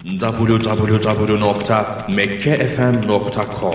www.mekkefm.com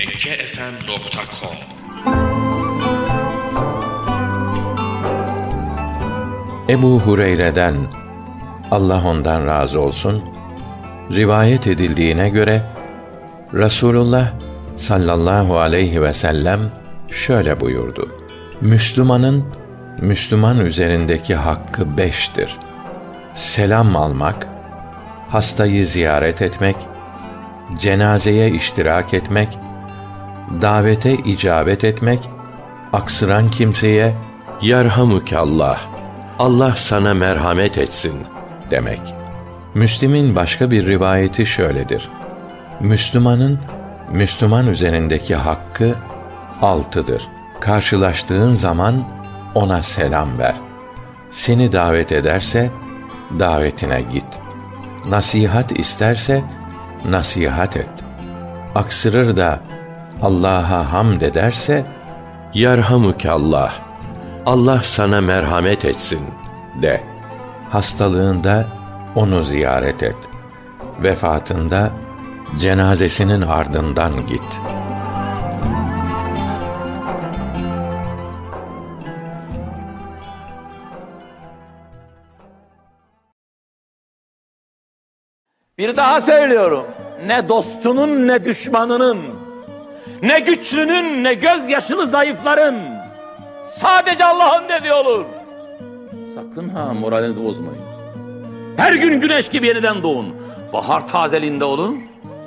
Ebu Hureyre'den, Allah ondan razı olsun, rivayet edildiğine göre Resulullah sallallahu aleyhi ve sellem şöyle buyurdu: Müslümanın Müslüman üzerindeki hakkı 5'tir. Selam almak, hastayı ziyaret etmek, cenazeye iştirak etmek, davete icabet etmek, aksıran kimseye "Yerhamukallah, Allah sana merhamet etsin" demek. Müslim'in başka bir rivayeti şöyledir: Müslümanın Müslüman üzerindeki hakkı 6'dır. Karşılaştığın zaman ona selam ver. Seni davet ederse davetine git. Nasihat isterse nasihat et. Aksırır da Allah'a hamd ederse "Yerhamukallah, Allah sana merhamet etsin" de. Hastalığında onu ziyaret et. Vefatında cenazesinin ardından git. Bir daha söylüyorum. Ne dostunun ne düşmanının, ne güçlünün ne gözyaşılı zayıfların, sadece Allah'ın dediği olur. Sakın ha moralinizi bozmayın. Her gün güneş gibi yeniden doğun. Bahar tazeliğinde olun.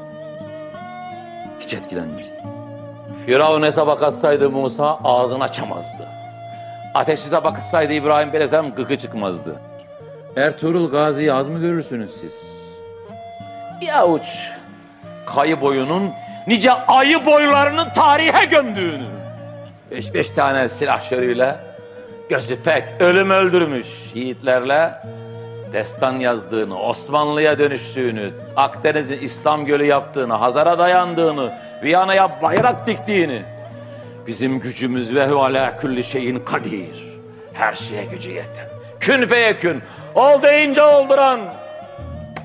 Hiç etkilenmeyin. Firavun hesaba katsaydı Musa ağzını açamazdı. Ateşi tabak atsaydı İbrahim Aleyhisselam gıkı çıkmazdı. Ertuğrul Gazi'yi az mı görürsünüz siz? Bir avuç kayı boyunun nice ayı boylarının tarihe gömdüğünü, 5 tane silahşörüyle, gözü pek ölüm öldürmüş yiğitlerle destan yazdığını, Osmanlı'ya dönüştüğünü, Akdeniz'in İslam Gölü yaptığını, Hazar'a dayandığını, Viyana'ya bayrak diktiğini, bizim gücümüz ve alâ külli şeyin kadir, her şeye gücü yeten, kün feyekün, ol deyince olduran,